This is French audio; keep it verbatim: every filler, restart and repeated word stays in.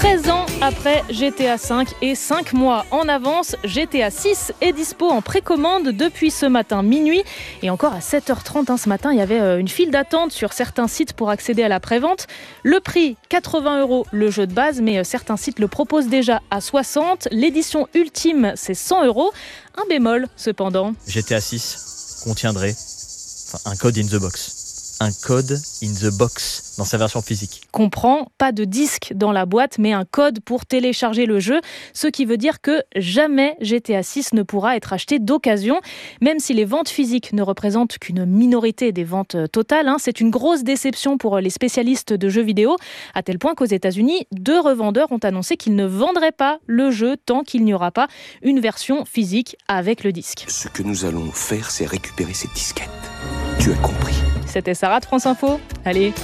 treize ans après G T A cinq et cinq mois en avance, G T A six est dispo en précommande depuis ce matin minuit. Et encore à sept heures trente hein, ce matin, il y avait une file d'attente sur certains sites pour accéder à la prévente. Le prix, quatre-vingts euros le jeu de base, mais certains sites le proposent déjà à soixante. L'édition ultime, c'est cent euros. Un bémol cependant. G T A six contiendrait enfin, un code in the box. Un code in the box dans sa version physique. Comprend, pas de disque dans la boîte, mais un code pour télécharger le jeu, ce qui veut dire que jamais G T A six ne pourra être acheté d'occasion, même si les ventes physiques ne représentent qu'une minorité des ventes totales. Hein, c'est une grosse déception pour les spécialistes de jeux vidéo, à tel point qu'aux États-Unis, deux revendeurs ont annoncé qu'ils ne vendraient pas le jeu tant qu'il n'y aura pas une version physique avec le disque. Ce que nous allons faire, c'est récupérer cette disquette. Tu as compris. C'était Sarah de France Info. Allez.